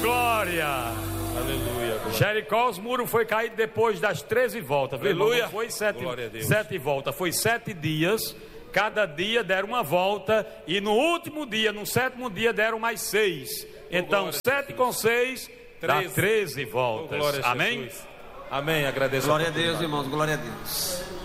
glória! Aleluia. Jericó, os muros foi caído depois das 13 voltas. Aleluia. Não foi sete voltas, foi 7 dias. Cada dia deram uma volta. E no último dia, no 7º dia, deram mais 6. Então, 7 com 6 dá 13 voltas. Amém? Amém. Agradeço. Glória a Deus, irmãos. Glória a Deus.